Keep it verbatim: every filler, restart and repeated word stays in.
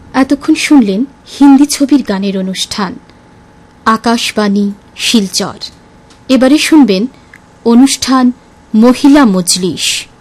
এতক্ষণ শুনলেন হিন্দি ছবির গানের অনুষ্ঠান আকাশবাণী শিলচর। এবারে শুনবেন অনুষ্ঠান মহিলা মজলিস।